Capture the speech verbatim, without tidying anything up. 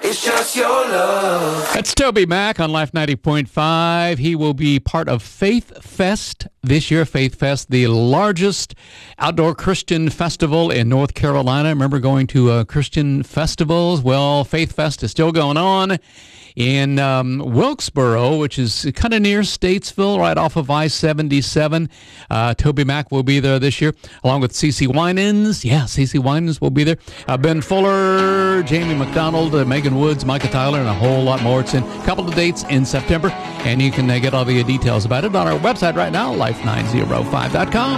It's just your love. That's Toby Mac on Life ninety point five. He will be part of Faith Fest this year. Faith Fest, the largest outdoor Christian festival in North Carolina. Remember going to uh, Christian festivals? Well, Faith Fest is still going on in um, Wilkesboro, which is kind of near Statesville, right off of I seventy-seven. Uh, Toby Mac will be there this year, along with CeCe Winans. Yeah, CeCe Winans will be there. Uh, Ben Fuller, Jamie McDonald, uh, Megan Woods, Micah Tyler, and a whole lot more. It's in a couple of dates in September, and you can uh, get all the details about it on our website right now, life nine oh five dot com.